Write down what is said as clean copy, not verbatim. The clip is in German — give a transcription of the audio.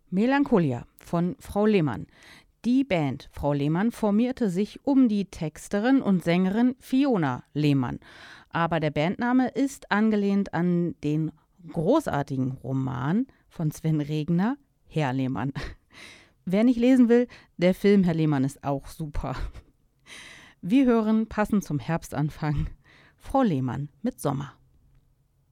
Melancholia von Frau Lehmann. Die Band Frau Lehmann formierte sich um die Texterin und Sängerin Fiona Lehmann. Aber der Bandname ist angelehnt an den großartigen Roman von Sven Regner, Herr Lehmann. Wer nicht lesen will, der Film Herr Lehmann ist auch super. Wir hören passend zum Herbstanfang Frau Lehmann mit Sommer.